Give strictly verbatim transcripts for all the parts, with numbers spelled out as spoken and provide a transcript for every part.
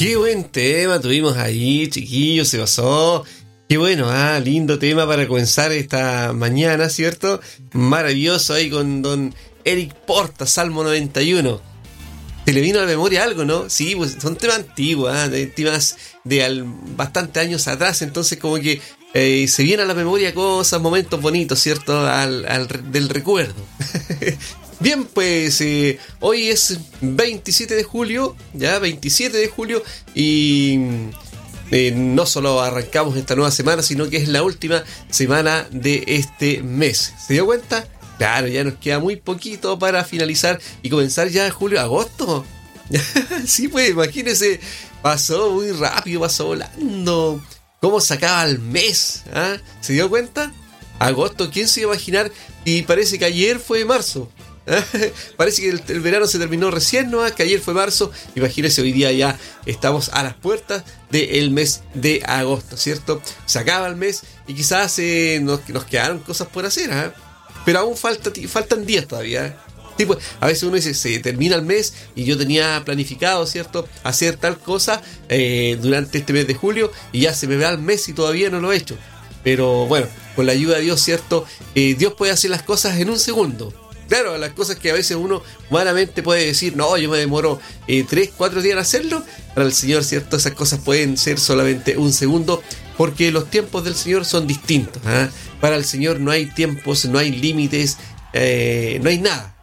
Qué buen tema tuvimos ahí, chiquillos, se pasó. Qué bueno, ah, lindo tema para comenzar esta mañana, ¿cierto? Maravilloso ahí con don Eric Porta, Salmo noventa y uno. ¿Se le vino a la memoria algo, no? Sí, pues son temas antiguos, ¿eh? de temas de al, bastante años atrás, entonces como que eh, se vienen a la memoria cosas, momentos bonitos, ¿cierto? Al, al, del recuerdo. Bien, pues eh, hoy es veintisiete de julio, ya veintisiete de julio, y eh, no solo arrancamos esta nueva semana, sino que es la última semana de este mes. ¿Se dio cuenta? Claro, ya nos queda muy poquito para finalizar y comenzar ya julio, agosto. Sí, pues imagínense, pasó muy rápido, pasó volando. ¿Cómo se acaba el mes? ¿Ah? ¿Se dio cuenta? Agosto, ¿quién se iba a imaginar? Y parece que ayer fue marzo. Parece que el, el verano se terminó recién, ¿no? Que ayer fue marzo. Imagínense, hoy día ya estamos a las puertas del mes de agosto, ¿cierto? Se acaba el mes y quizás eh, nos, nos quedaron cosas por hacer, ¿eh? Pero aún falta, faltan días todavía, ¿eh? Sí, pues, a veces uno dice, se termina el mes y yo tenía planificado, ¿cierto?, hacer tal cosa eh, durante este mes de julio y ya se me va el mes y todavía no lo he hecho. Pero bueno, con la ayuda de Dios, ¿cierto?, eh, Dios puede hacer las cosas en un segundo. Claro, las cosas que a veces uno humanamente puede decir, no, yo me demoro eh, tres, cuatro días en hacerlo, para el Señor, ¿cierto?, esas cosas pueden ser solamente un segundo, porque los tiempos del Señor son distintos, ¿eh? Para el Señor no hay tiempos, no hay límites, eh, no hay nada.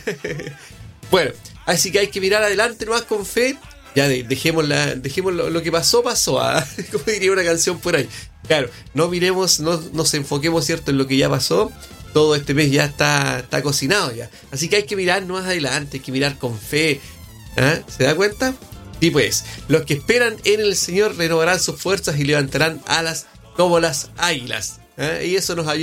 Bueno, así que hay que mirar adelante nomás con fe. Ya de, dejemos, la, dejemos lo, lo que pasó, pasó, ¿eh? Como diría una canción por ahí. Claro, no miremos, no nos enfoquemos, ¿cierto?, en lo que ya pasó. Todo este mes ya está, está cocinado ya. Así que hay que mirar más adelante, hay que mirar con fe, ¿eh? ¿Se da cuenta? Sí, pues, los que esperan en el Señor renovarán sus fuerzas y levantarán alas como las águilas, ¿eh? Y eso nos ayuda